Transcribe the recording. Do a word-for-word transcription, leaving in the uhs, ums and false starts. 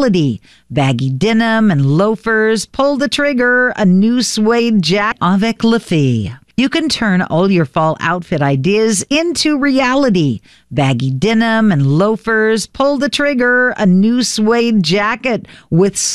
reality. Baggy denim and loafers, pull the trigger, a new suede jacket avec la fille. You can turn all your fall outfit ideas into reality. Baggy denim and loafers, pull the trigger, a new suede jacket with